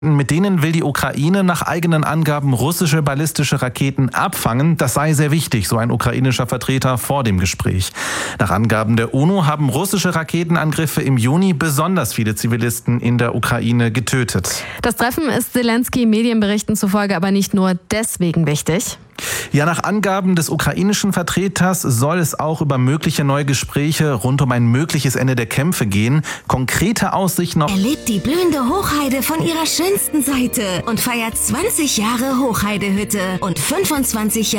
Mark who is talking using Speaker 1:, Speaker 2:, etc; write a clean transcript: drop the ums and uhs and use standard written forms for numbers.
Speaker 1: Mit denen will die Ukraine nach eigenen Angaben russische ballistische Raketen abfangen. Das sei sehr wichtig, so ein ukrainischer Vertreter vor dem Gespräch. Nach Angaben der UNO haben russische Raketenangriffe im Juni besonders viele Zivilisten in der Ukraine getötet.
Speaker 2: Das Treffen ist Selenskyj Medienberichten zufolge aber nicht nur deswegen wichtig.
Speaker 1: Ja, nach Angaben des ukrainischen Vertreters soll es auch über mögliche neue Gespräche rund um ein mögliches Ende der Kämpfe gehen. Konkrete Aussichten auf...
Speaker 3: Erlebt die blühende Hochheide von ihrer schönsten Seite und feiert 20 Jahre Hochheidehütte und 25 Jahre